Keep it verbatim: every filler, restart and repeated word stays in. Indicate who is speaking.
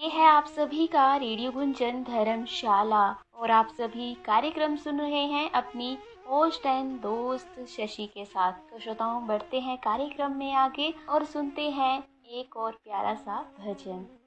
Speaker 1: ये है आप सभी का रेडियो गुंजन धर्मशाला और आप सभी कार्यक्रम सुन रहे हैं अपनी होस्ट एंड दोस्त शशि के साथ। तो श्रोताओं, बढ़ते हैं कार्यक्रम में आगे और सुनते हैं एक और प्यारा सा भजन।